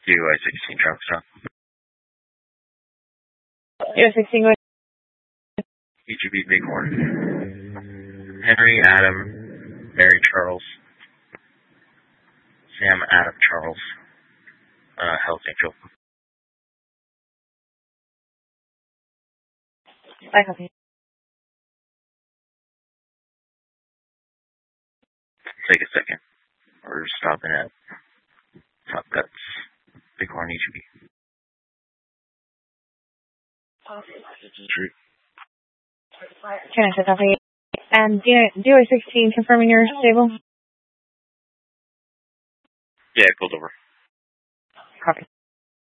DOI-16 traffic stop. DOI-16, go ahead. EGB Bighorn. Henry, Adam, Mary, Charles. Sam, Adam, Charles. Hells Angel. I copy. Take a second. We're stopping at Top Guts, Bighorn, EGB. True. Can I set that for you? And DOI-16, confirming you're stable? Yeah, I pulled over. Copy.